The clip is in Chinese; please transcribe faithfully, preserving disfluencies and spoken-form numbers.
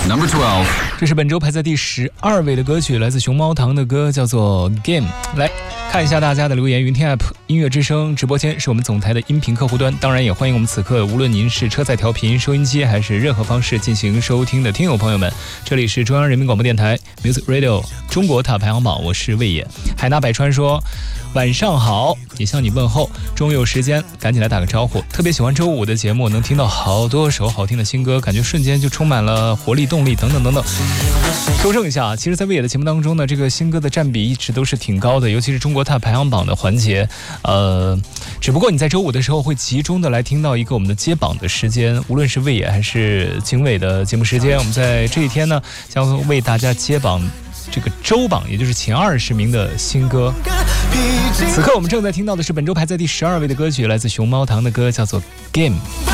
Number twelve， 这是本周排在第十二位的歌曲，来自熊猫堂的歌，叫做 Game。 来看一下大家的留言，云听 App 音乐之声直播间是我们总台的音频客户端，当然也欢迎我们此刻无论您是车载调频、收音机还是任何方式进行收听的听友朋友们，这里是中央人民广播电台 Music Radio 中国塔排行榜，我是魏野。海纳百川说晚上好，也向你问候，终有时间赶紧来打个招呼，特别喜欢周五的节目，能听到好多首好听的新歌，感觉瞬间就充满了活力动力等等等等。纠正一下啊，其实在魏野的节目当中呢，这个新歌的占比一直都是挺高的，尤其是中国塔排行榜的环节，呃，只不过你在周五的时候会集中的来听到一个我们的接榜的时间，无论是魏野还是经纬的节目时间，我们在这一天呢将为大家接榜这个周榜，也就是前二十名的新歌。此刻我们正在听到的是本周排在第十二位的歌曲，来自熊猫堂的歌，叫做 Game。